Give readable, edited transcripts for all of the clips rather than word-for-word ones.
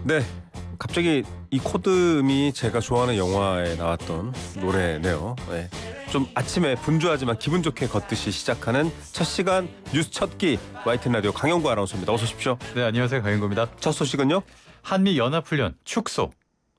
네, 갑자기 이 코드음이 제가 좋아하는 영화에 나왔던 노래네요. 네. 좀 아침에 분주하지만 기분 좋게 걷듯이 시작하는 첫 시간 뉴스 첫끼 YTN 라디오 강영구 아나운서입니다. 어서 오십시오. 네, 안녕하세요. 강인구입니다. 첫 소식은요? 한미연합훈련 축소.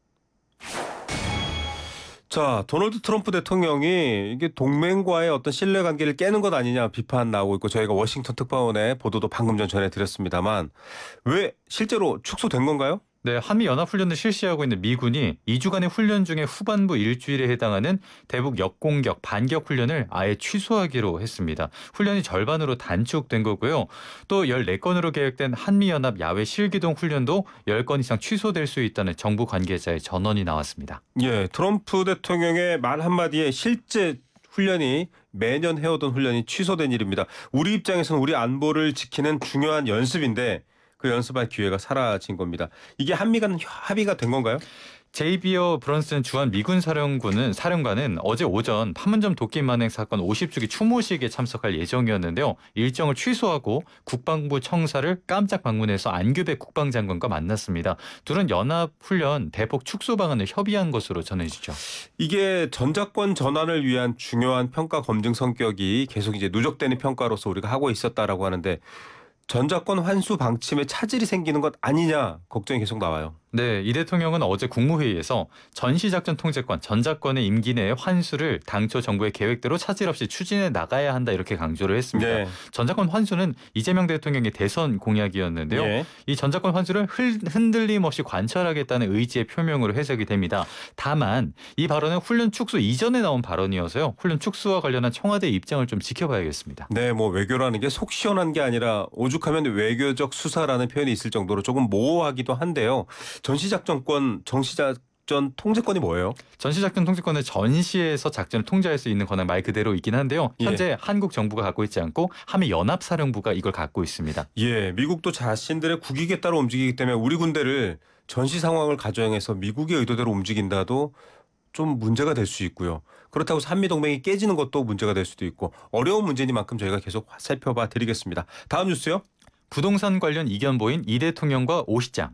자, 도널드 트럼프 대통령이 이게 동맹과의 어떤 신뢰관계를 깨는 것 아니냐 비판 나오고 있고 저희가 워싱턴 특파원의 보도도 방금 전 전해드렸습니다만 왜 실제로 축소된 건가요? 네, 한미연합훈련을 실시하고 있는 미군이 2주간의 훈련 중에 후반부 일주일에 해당하는 대북 역공격, 반격 훈련을 아예 취소하기로 했습니다. 훈련이 절반으로 단축된 거고요. 또 14건으로 계획된 한미연합 야외 실기동 훈련도 10건 이상 취소될 수 있다는 정부 관계자의 전언이 나왔습니다. 예, 트럼프 대통령의 말 한마디에 실제 훈련이 매년 해오던 훈련이 취소된 일입니다. 우리 입장에서는 우리 안보를 지키는 중요한 연습인데 그 연습할 기회가 사라진 겁니다. 이게 한미 간 합의가 된 건가요? 제이비어 브런슨 주한 미군 사령관은 어제 오전 판문점 도끼 만행 사건 50주기 추모식에 참석할 예정이었는데요. 일정을 취소하고 국방부 청사를 깜짝 방문해서 안규백 국방장관과 만났습니다. 둘은 연합훈련 대폭 축소 방안을 협의한 것으로 전해지죠. 이게 전작권 전환을 위한 중요한 평가 검증 성격이 계속 이제 누적되는 평가로서 우리가 하고 있었다라고 하는데 전작권 환수 방침에 차질이 생기는 것 아니냐 걱정이 계속 나와요. 네, 이 대통령은 어제 국무회의에서 전시작전 통제권, 전작권의 임기 내의 환수를 당초 정부의 계획대로 차질 없이 추진해 나가야 한다 이렇게 강조를 했습니다. 네. 전작권 환수는 이재명 대통령의 대선 공약이었는데요. 예. 이 전작권 환수를 흔들림 없이 관철하겠다는 의지의 표명으로 해석이 됩니다. 다만 이 발언은 훈련 축소 이전에 나온 발언이어서요. 훈련 축소와 관련한 청와대 입장을 좀 지켜봐야겠습니다. 네, 뭐 외교라는 게 속 시원한 게 아니라 오죽하면 외교적 수사라는 표현이 있을 정도로 조금 모호하기도 한데요. 전시작전 통제권이 뭐예요? 전시작전 통제권은 전시에서 작전을 통제할 수 있는 권한 말 그대로 있긴 한데요. 현재 한국 정부가 갖고 있지 않고 한미연합사령부가 이걸 갖고 있습니다. 예, 미국도 자신들의 국익에 따라 움직이기 때문에 우리 군대를 전시 상황을 가정해서 미국의 의도대로 움직인다도 좀 문제가 될 수 있고요. 그렇다고 해서 한미동맹이 깨지는 것도 문제가 될 수도 있고 어려운 문제니만큼 저희가 계속 살펴봐 드리겠습니다. 다음 뉴스요. 부동산 관련 이견 보인 이 대통령과 오 시장.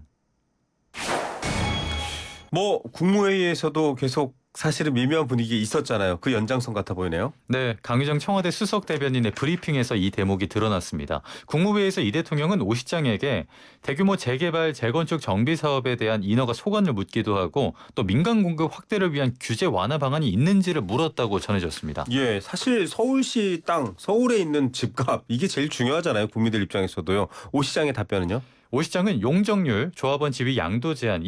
뭐 국무회의에서도 계속 사실은 미묘한 분위기 있었잖아요. 그 연장선 같아 보이네요. 네, 강유정 청와대 수석 대변인의 브리핑에서 이 대목이 드러났습니다. 국무회의에서 이 대통령은 오 시장에게 대규모 재개발, 재건축 정비 사업에 대한 인허가 소관을 묻기도 하고 또 민간 공급 확대를 위한 규제 완화 방안이 있는지를 물었다고 전해졌습니다. 예, 사실 서울시 땅, 서울에 있는 집값 이게 제일 중요하잖아요. 국민들 입장에서도요. 오 시장의 답변은요? 오 시장은 용적률, 조합원 지위 양도 제한,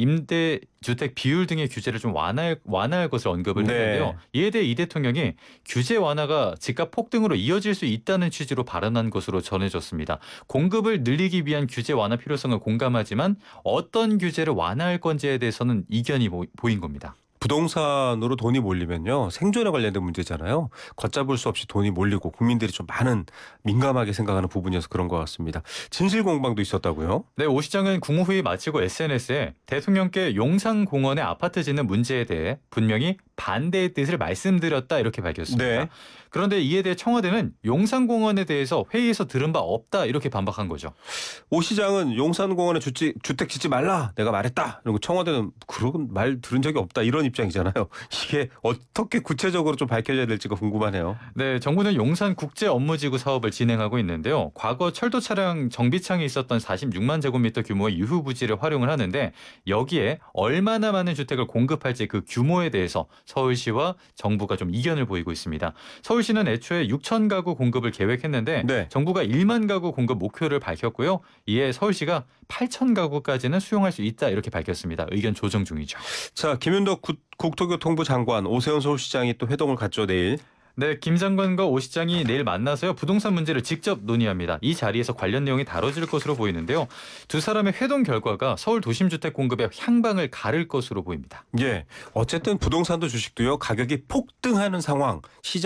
임대주택 비율 등의 규제를 좀 완화할 것을 언급을 네. 했는데요. 이에 대해 이 대통령이 규제 완화가 집값 폭등으로 이어질 수 있다는 취지로 발언한 것으로 전해졌습니다. 공급을 늘리기 위한 규제 완화 필요성을 공감하지만 어떤 규제를 완화할 건지에 대해서는 이견이 보인 겁니다. 부동산으로 돈이 몰리면요. 생존에 관련된 문제잖아요. 걷잡을 수 없이 돈이 몰리고 국민들이 좀 많은 민감하게 생각하는 부분이어서 그런 것 같습니다. 진실 공방도 있었다고요? 네, 오 시장은 국무회의 마치고 SNS에 대통령께 용산공원에 아파트 짓는 문제에 대해 분명히 반대의 뜻을 말씀드렸다 이렇게 밝혔습니다. 네. 그런데 이에 대해 청와대는 용산공원에 대해서 회의에서 들은 바 없다 이렇게 반박한 거죠. 오 시장은 용산공원에 주택 짓지 말라 내가 말했다. 그리고 청와대는 그런 말 들은 적이 없다 이런 입장이잖아요. 이게 어떻게 구체적으로 좀 밝혀져야 될지가 궁금하네요. 네, 정부는 용산 국제업무지구 사업을 진행하고 있는데요. 과거 철도 차량 정비창이 있었던 46만 제곱미터 규모의 유휴 부지를 활용을 하는데 여기에 얼마나 많은 주택을 공급할지 그 규모에 대해서 서울시와 정부가 좀 이견을 보이고 있습니다. 서울시는 애초에 6천 가구 공급을 계획했는데 네. 정부가 1만 가구 공급 목표를 밝혔고요. 이에 서울시가 8천 가구까지는 수용할 수 있다 이렇게 밝혔습니다. 의견 조정 중이죠. 자, 김윤덕 국토교통부 장관, 오세훈 서울시장이 또 회동을 갖죠, 내일. 네, 김 장관과 오 시장이 내일 만나서요. 부동산 문제를 직접 논의합니다. 이 자리에서 관련 내용이 다뤄질 것으로 보이는데요. 두 사람의 회동 결과가 서울 도심 주택 공급의 향방을 가를 것으로 보입니다. 예. 어쨌든 부동산도 주식도요. 가격이 폭등하는 상황. 시장